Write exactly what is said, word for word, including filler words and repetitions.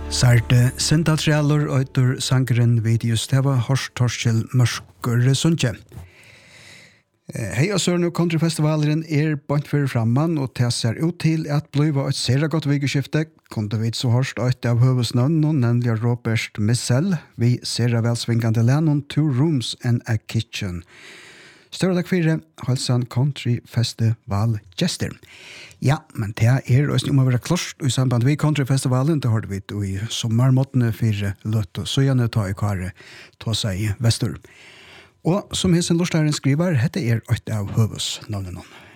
Sarte Sentaltrialor øytur sangren videos teva Horst Torskjell Mørsker Sundje. Hei og Sørne Countryfestivalen er bant for framman og det ser ut til at bliva et sera godt vikeskifte. Kunde vi så Horst øyt av høvesnønnen, nemlig Robert Missel, vi sera velsvingande lennon Two Rooms and a Kitchen. Større takk fire, Halsan Country Festival Jester. Ja, men det er også om å være klart i samband med Country Festivalen, det har vi i sommermåttene fire løtt og søgjende ta i kare ta seg i Vestur. Og som hessen lortaren skriver, hette er åtte av høves navnet noen.